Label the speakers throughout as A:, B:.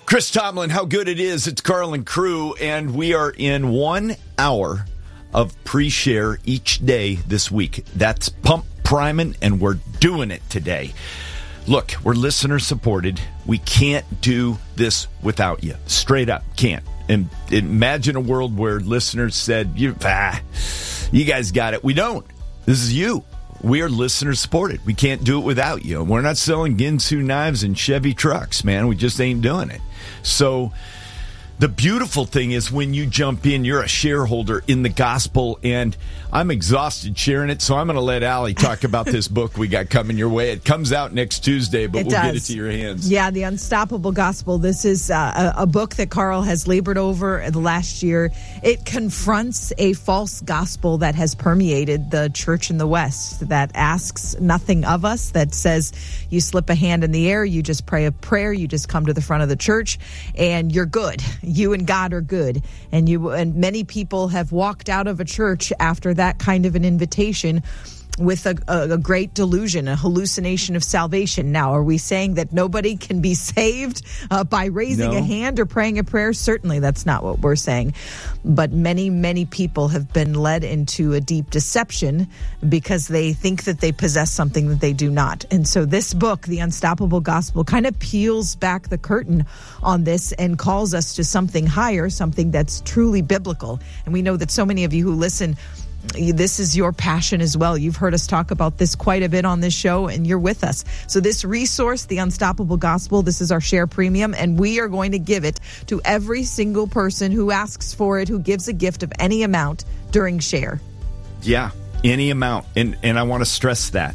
A: Chris Tomlin, how good it is. It's Carl and crew, and we are in 1 hour of pre-share each day this week. That's pump priming, and we're doing it today. Look, we're listener supported. We can't do this without you. Straight up, can't. And imagine a world where listeners said, you guys got it. We don't. This is you. We are listener supported. We can't do it without you. We're not selling Ginsu knives and Chevy trucks, man. We just ain't doing it. So the beautiful thing is when you jump in, you're a shareholder in the gospel, and I'm exhausted sharing it, so I'm going to let Allie talk about this book we got coming your way. It comes out next Tuesday, but we'll get it to your hands.
B: Yeah, The Unstoppable Gospel. This is a book that Carl has labored over the last year. It confronts a false gospel that has permeated the church in the West, that asks nothing of us, that says you slip a hand in the air, you just pray a prayer, you just come to the front of the church, and you're good. You and God are good. And many people have walked out of a church after that kind of an invitation with a great delusion, a hallucination of salvation. Now, are we saying that nobody can be saved by raising a hand or praying a prayer? Certainly, that's not what we're saying. But many, many people have been led into a deep deception because they think that they possess something that they do not. And so this book, The Unstoppable Gospel, kind of peels back the curtain on this and calls us to something higher, something that's truly biblical. And we know that so many of you who listen, this is your passion as well. You've heard us talk about this quite a bit on this show, and you're with us. So this resource, The Unstoppable Gospel, this is our Share Premium, and we are going to give it to every single person who asks for it, who gives a gift of any amount during Share.
A: Yeah, any amount. And I want to stress that.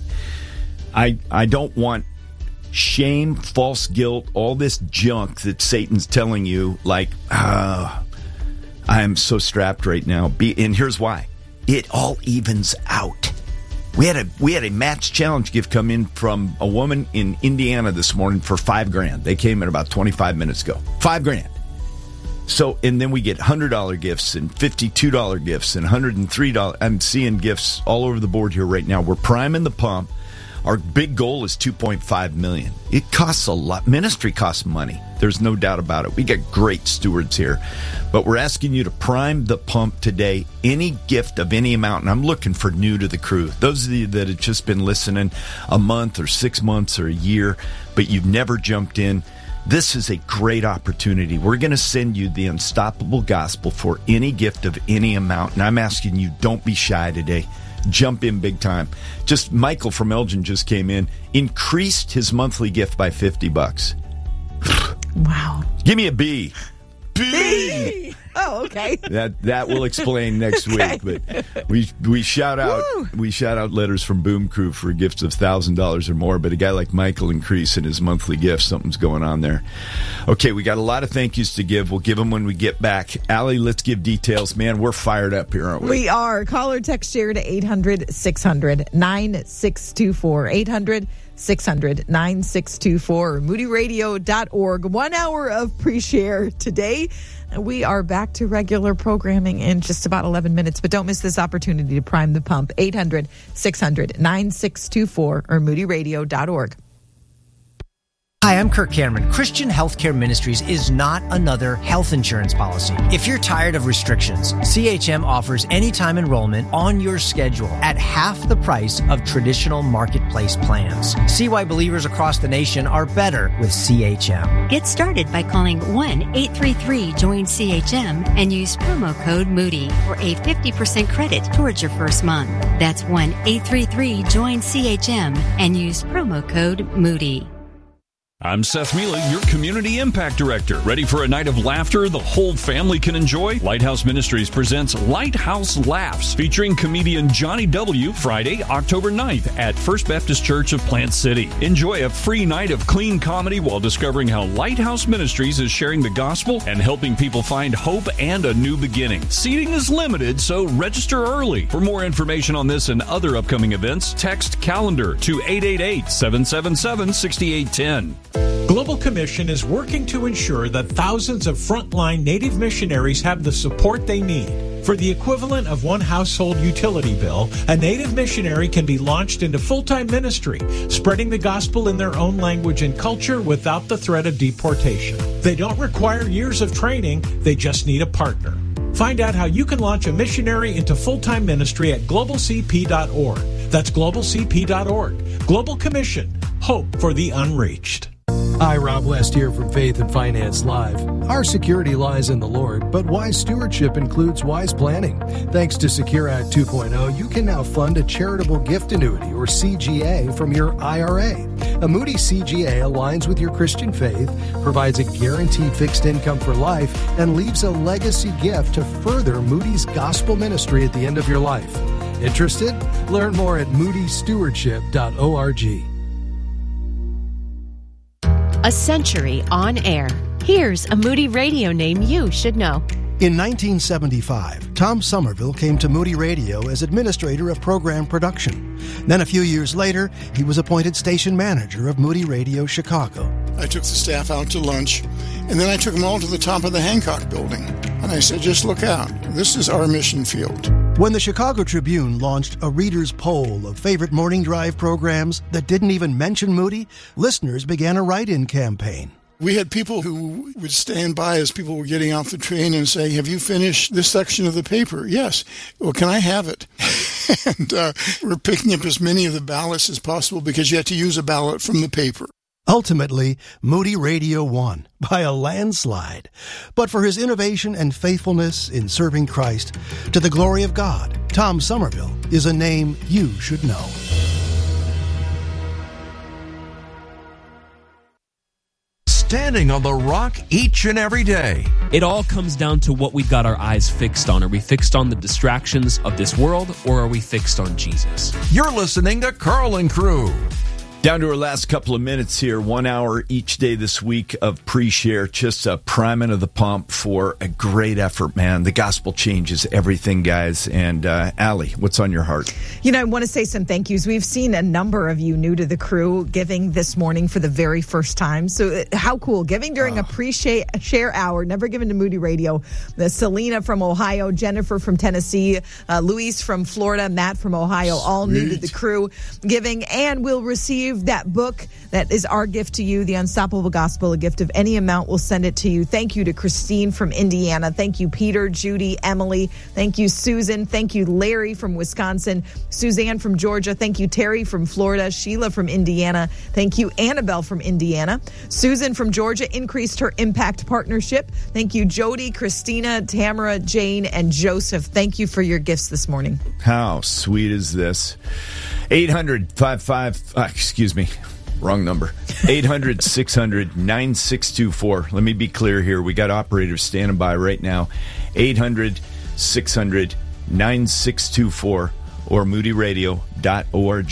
A: I don't want shame, false guilt, all this junk that Satan's telling you, like, I am so strapped right now. And here's why. It all evens out. We had a match challenge gift come in from a woman in Indiana this morning for $5,000. They came in about 25 minutes ago. $5,000. So, and then we get $100 gifts and $52 gifts and $103. I'm seeing gifts all over the board here right now. We're priming the pump. Our big goal is $2.5 million. It costs a lot. Ministry costs money. There's no doubt about it. We got great stewards here. But we're asking you to prime the pump today. Any gift of any amount. And I'm looking for new to the crew. Those of you that have just been listening a month or 6 months or a year, but you've never jumped in, this is a great opportunity. We're going to send you the Unstoppable Gospel for any gift of any amount. And I'm asking you, don't be shy today. Jump in big time. Just Michael from Elgin just came in, increased his monthly gift by $50.
B: Wow.
A: Give me a B. B.
B: Oh, okay.
A: That will explain next week. But we shout out letters from Boom Crew for gifts of $1,000 or more. But a guy like Michael increasing his monthly gift, something's going on there. Okay, we got a lot of thank yous to give. We'll give them when we get back. Allie, let's give details. Man, we're fired up here, aren't we?
B: We are. Call or text Share to 800-600-9624. 800-600-9624 or moodyradio.org. 1 hour of pre-share today. We are back to regular programming in just about 11 minutes, but don't miss this opportunity to prime the pump. 800-600-9624 or moodyradio.org.
C: Hi, I'm Kirk Cameron. Christian Healthcare Ministries is not another health insurance policy. If you're tired of restrictions, CHM offers anytime enrollment on your schedule at half the price of traditional marketplace plans. See why believers across the nation are better with CHM.
D: Get started by calling 1-833-JOIN-CHM and use promo code Moody for a 50% credit towards your first month. That's 1-833-JOIN-CHM and use promo code Moody.
E: I'm Seth Mealy, your Community Impact Director. Ready for a night of laughter the whole family can enjoy? Lighthouse Ministries presents Lighthouse Laughs, featuring comedian Johnny W. Friday, October 9th at First Baptist Church of Plant City. Enjoy a free night of clean comedy while discovering how Lighthouse Ministries is sharing the gospel and helping people find hope and a new beginning. Seating is limited, so register early. For more information on this and other upcoming events, text CALENDAR to 888-777-6810.
F: Global Commission is working to ensure that thousands of frontline Native missionaries have the support they need. For the equivalent of one household utility bill, a Native missionary can be launched into full-time ministry, spreading the gospel in their own language and culture without the threat of deportation. They don't require years of training, they just need a partner. Find out how you can launch a missionary into full-time ministry at globalcp.org. That's globalcp.org. Global Commission. Hope for the unreached.
G: Hi, Rob West here from Faith and Finance Live. Our security lies in the Lord, but wise stewardship includes wise planning. Thanks to Secure Act 2.0, you can now fund a charitable gift annuity, or CGA, from your IRA. A Moody CGA aligns with your Christian faith, provides a guaranteed fixed income for life, and leaves a legacy gift to further Moody's gospel ministry at the end of your life. Interested? Learn more at moodystewardship.org.
H: A century on air. Here's a Moody Radio name you should know.
I: In 1975, Tom Somerville came to Moody Radio as administrator of program production. Then a few years later, he was appointed station manager of Moody Radio Chicago.
J: I took the staff out to lunch, and then I took them all to the top of the Hancock building. And I said, just look out. This is our mission field.
I: When the Chicago Tribune launched a reader's poll of favorite morning drive programs that didn't even mention Moody, listeners began a write-in campaign.
J: We had people who would stand by as people were getting off the train and say, have you finished this section of the paper? Yes. Well, can I have it? And we're picking up as many of the ballots as possible because you have to use a ballot from the paper.
I: Ultimately, Moody Radio won by a landslide. But for his innovation and faithfulness in serving Christ, to the glory of God, Tom Somerville is a name you should know.
K: Standing on the rock each and every day.
L: It all comes down to what we've got our eyes fixed on. Are we fixed on the distractions of this world, or are we fixed on Jesus?
K: You're listening to Carl and Crew.
A: Down to our last couple of minutes here, 1 hour each day this week of pre-share, just a priming of the pump for a great effort, man. The gospel changes everything, guys. And Allie, what's on your heart?
B: You know, I want to say some thank yous. We've seen a number of you new to the crew giving this morning for the very first time. So how cool. Giving during a pre-share hour, never given to Moody Radio. Selena from Ohio, Jennifer from Tennessee, Luis from Florida, Matt from Ohio, all new to the crew giving, and we'll receive that book that is our gift to you, The Unstoppable Gospel, a gift of any amount. We'll send it to you. Thank you to Christine from Indiana. Thank you, Peter, Judy, Emily. Thank you, Susan. Thank you, Larry from Wisconsin. Suzanne from Georgia. Thank you, Terry from Florida. Sheila from Indiana. Thank you, Annabelle from Indiana. Susan from Georgia increased her Impact Partnership. Thank you, Jody, Christina, Tamara, Jane, and Joseph. Thank you for your gifts this morning.
A: How sweet is this? 800-600-9624. Let me be clear here. We got operators standing by right now. 800-600-9624 or moodyradio.org.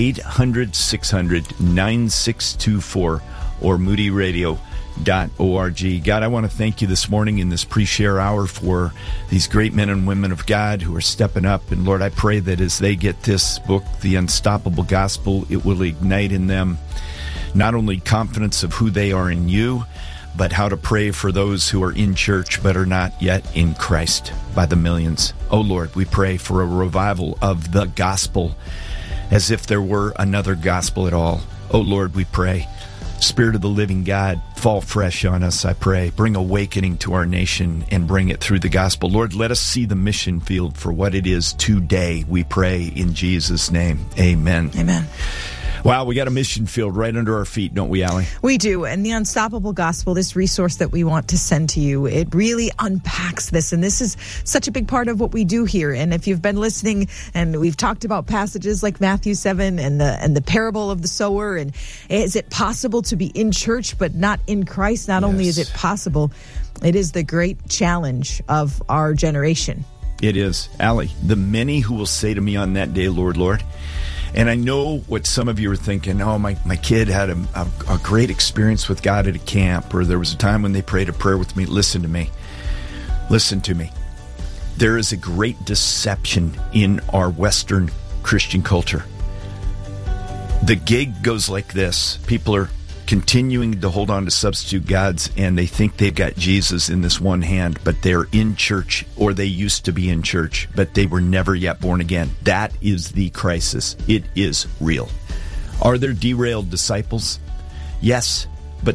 A: 800-600-9624 or moodyradio.org. God, I want to thank you this morning in this pre-share hour for these great men and women of God who are stepping up. And Lord, I pray that as they get this book, The Unstoppable Gospel, it will ignite in them not only confidence of who they are in you, but how to pray for those who are in church but are not yet in Christ by the millions. Oh Lord, we pray for a revival of the gospel as if there were another gospel at all. Oh Lord, we pray. Spirit of the living God, fall fresh on us, I pray. Bring awakening to our nation and bring it through the gospel. Lord, let us see the mission field for what it is today, we pray in Jesus' name. Amen.
B: Amen.
A: Wow, we got a mission field right under our feet, don't we, Allie?
B: We do. And the Unstoppable Gospel, this resource that we want to send to you, it really unpacks this. And this is such a big part of what we do here. And if you've been listening, and we've talked about passages like Matthew 7 and the parable of the sower, and is it possible to be in church but not in Christ? Not only is it possible, it is the great challenge of our generation.
A: It is. Allie, the many who will say to me on that day, Lord, Lord. And I know what some of you are thinking, oh, my kid had a great experience with God at a camp, or there was a time when they prayed a prayer with me. Listen to me. Listen to me. There is a great deception in our Western Christian culture. The gig goes like this. People are continuing to hold on to substitute gods, and they think they've got Jesus in this one hand, but they're in church, or they used to be in church, but they were never yet born again. That is the crisis. It is real. Are there derailed disciples? Yes, but the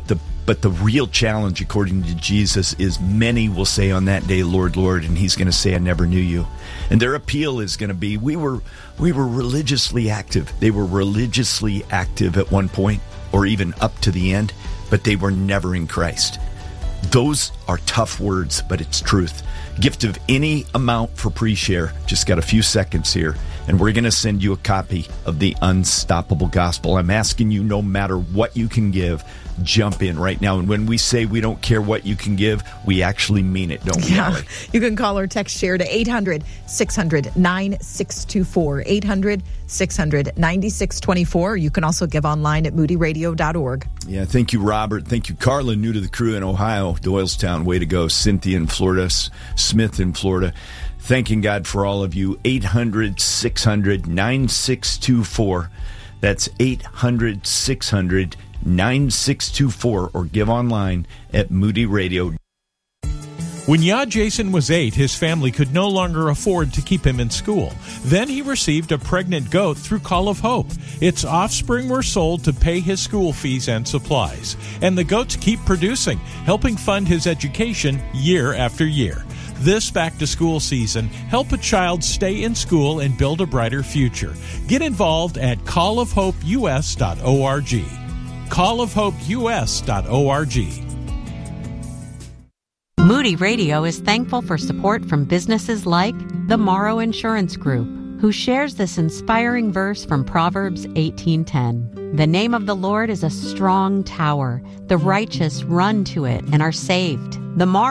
A: But the real challenge, according to Jesus, is many will say on that day, Lord, Lord, and he's going to say, I never knew you. And their appeal is going to be, we were religiously active. They were religiously active at one point, or even up to the end, but they were never in Christ. Those are tough words, but it's truth. Gift of any amount for pre-share. Just got a few seconds here, and we're going to send you a copy of The Unstoppable Gospel. I'm asking you, no matter what you can give, jump in right now. And when we say we don't care what you can give, we actually mean it, don't we?
B: Yeah. You can call or text share to 800-600-9624. 800-600-9624. You can also give online at moodyradio.org.
A: Yeah, thank you, Robert. Thank you, Carla, new to the crew in Ohio, Doylestown, way to go. Cynthia in Florida, Smith in Florida. Thanking God for all of you. 800-600-9624. That's 800-600-9624, or give online at Moody Radio.
F: When Yah Jason was 8, his family could no longer afford to keep him in school. Then he received a pregnant goat through Call of Hope. Its offspring were sold to pay his school fees and supplies. And the goats keep producing, helping fund his education year after year. This back-to-school season, help a child stay in school and build a brighter future. Get involved at callofhopeus.org. callofhopeus.org.
D: Moody Radio is thankful for support from businesses like the Morrow Insurance Group, who shares this inspiring verse from Proverbs 18:10. The name of the Lord is a strong tower. The righteous run to it and are saved. The Morrow